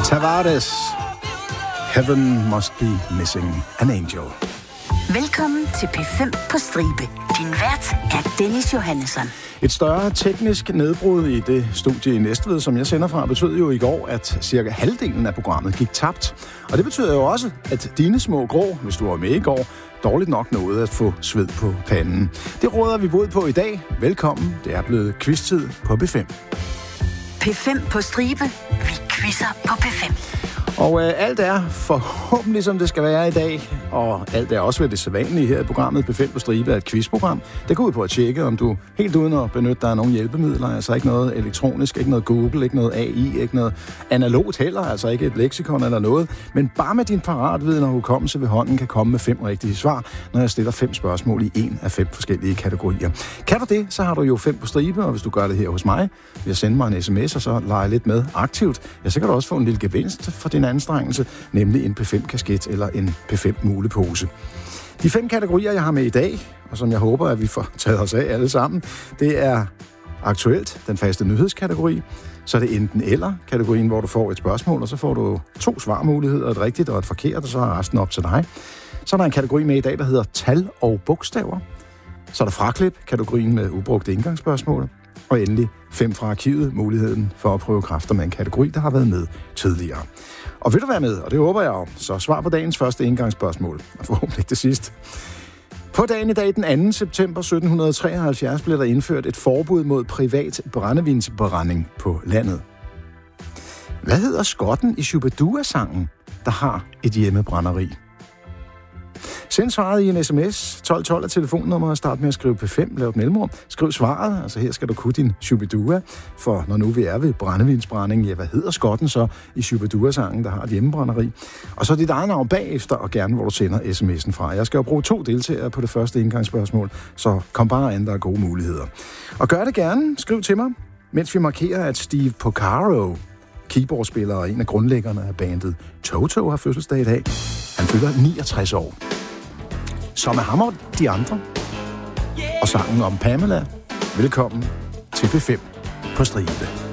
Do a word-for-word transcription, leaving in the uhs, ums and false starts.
Tavares. Heaven must be missing an angel. Velkommen til P fem på stribe. Din vært er Dennis Johannesson. Et større teknisk nedbrud i det studie i Næstved, som jeg sender fra, betød jo i går, at cirka halvdelen af programmet gik tabt. Og det betyder jo også, at dine små grå, hvis du var med i går, dårligt nok nåede at få sved på panden. Det råder vi bod på i dag. Velkommen. Det er blevet quiz-tid på P fem. P fem på stribe. Vi quizzer på P fem. Og øh, alt er forhåbentlig, som det skal være i dag, og alt er også ved det sædvanlige her i programmet P fem på stribe er et quizprogram. Det går ud på at tjekke, om du helt uden at benytte dig af nogle hjælpemidler, altså ikke noget elektronisk, ikke noget Google, ikke noget A I, ikke noget analogt heller, altså ikke et leksikon eller noget, men bare med din paratviden og hukommelse ved hånden kan komme med fem rigtige svar, når jeg stiller fem spørgsmål i en af fem forskellige kategorier. Kan du det, så har du jo fem på stribe, og hvis du gør det her hos mig, vil jeg sende mig en sms og så lege lidt med aktivt, ja, så kan du også få en lille gevinst for din anstrengelse, nemlig en P fem-kasket eller en P fem-mulepose. De fem kategorier, jeg har med i dag, og som jeg håber, at vi får taget os af alle sammen, det er aktuelt, den faste nyhedskategori, så er det enten eller kategorien, hvor du får et spørgsmål, og så får du to svarmuligheder, et rigtigt og et forkert, og så er resten op til dig. Så er der en kategori med i dag, der hedder tal og bogstaver. Så er der fraklip, kategorien med ubrugte indgangsspørgsmål. Og endelig fem fra arkivet, muligheden for at prøve kræfter med en kategori, der har været med tidligere. Og vil du være med, og det håber jeg jo, så svar på dagens første indgangsspørgsmål, og forhåbentlig det sidste. På dagen i dag, den anden september sytten treoghalvfjerds, blev der indført et forbud mod privat brændevinsbrænding på landet. Hvad hedder skotten i Shubidua-sangen, der har et hjemmebrænderi? Send svaret i en sms. tolv tolv er telefonnummer, og start med at skrive P fem, lav et mellemrum. Skriv svaret, altså her skal du kunne din Shubidua, for når nu vi er ved brændevinsbrænding, ja, hvad hedder skotten så i Shubidua-sangen, der har et hjemmebrænderi? Og så dit eget navn bagefter, og gerne hvor du sender sms'en fra. Jeg skal jo bruge to deltagere på det første indgangsspørgsmål, så kom bare an, der er gode muligheder. Og gør det gerne, skriv til mig, mens vi markerer, at Steve Porcaro, keyboardspiller og en af grundlæggerne af bandet Toto, har fødselsdag i dag. Han fylder niogtres år. Så med ham og de andre, og sangen om Pamela, velkommen til P fem på stribe.